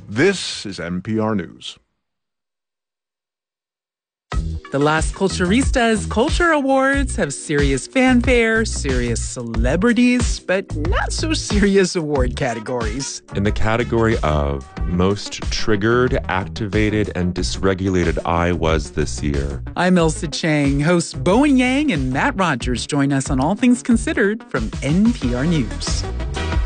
This is NPR News. The Las Culturistas Culture Awards have serious fanfare, serious celebrities, but not so serious award categories. In the category of Most Triggered, Activated, and Dysregulated I Was this year. I'm Ilsa Chang. Hosts Bowen Yang and Matt Rogers join us on All Things Considered from NPR News.